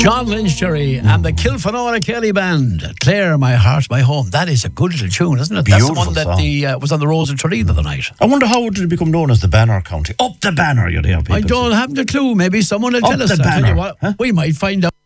John Lynch, Jerry, and the Kilfenora Kelly Band. Claire, My Heart, My Home. That is a good little tune, isn't it? Beautiful. That's the one that was on the Rose and Tureen the other night. I wonder how did it become known as the Banner County? Up the Banner, you'd hear people I don't have the clue. Maybe someone will tell us. the I'll tell you banner. what, Huh? we might find out.